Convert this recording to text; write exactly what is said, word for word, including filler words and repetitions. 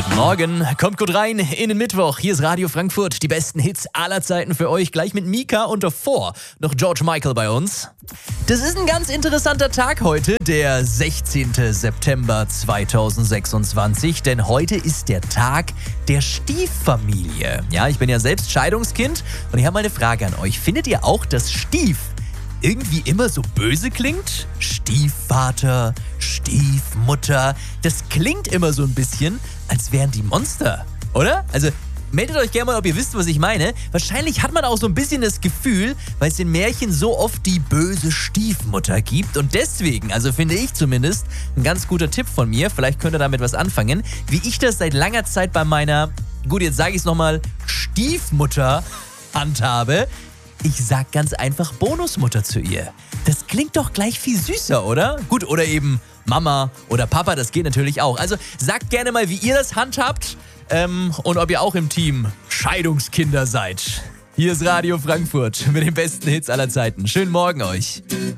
Morgen, kommt gut rein in den Mittwoch. Hier ist Radio Frankfurt, die besten Hits aller Zeiten für euch. Gleich mit Mika und davor noch George Michael bei uns. Das ist ein ganz interessanter Tag heute, der sechzehnten September zweitausendsechsundzwanzig, denn heute ist der Tag der Stieffamilie. Ja, ich bin ja selbst Scheidungskind und ich habe mal eine Frage an euch. Findet ihr auch, dass Stief irgendwie immer so böse klingt? Stiefvater, Stiefmutter, das klingt immer so ein bisschen, als wären die Monster, oder? Also meldet euch gerne mal, ob ihr wisst, was ich meine. Wahrscheinlich hat man auch so ein bisschen das Gefühl, weil es in Märchen so oft die böse Stiefmutter gibt. Und deswegen, also finde ich zumindest, ein ganz guter Tipp von mir, vielleicht könnt ihr damit was anfangen, wie ich das seit langer Zeit bei meiner, gut, jetzt sage ich es nochmal, Stiefmutter handhabe. Ich sag ganz einfach Bonusmutter zu ihr. Das klingt doch gleich viel süßer, oder? Gut, oder eben Mama oder Papa, das geht natürlich auch. Also sagt gerne mal, wie ihr das handhabt ähm, und ob ihr auch im Team Scheidungskinder seid. Hier ist Radio Frankfurt mit den besten Hits aller Zeiten. Schönen Morgen euch.